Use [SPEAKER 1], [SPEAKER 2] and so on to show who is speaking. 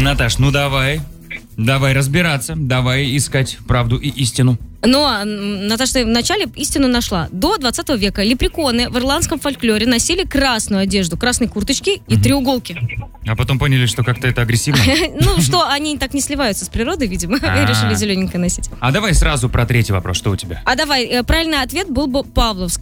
[SPEAKER 1] Наташ, ну давай разбираться, давай искать правду и истину.
[SPEAKER 2] Но Наташа вначале истину нашла. До 20 века лепреконы в ирландском фольклоре носили красную одежду, красные курточки и треуголки.
[SPEAKER 1] А потом поняли, что как-то это агрессивно.
[SPEAKER 2] Ну, что они так не сливаются с природой, видимо, и решили зелененькое носить.
[SPEAKER 1] А давай сразу про третий вопрос, что у тебя?
[SPEAKER 2] А давай, правильный ответ был бы Павловск.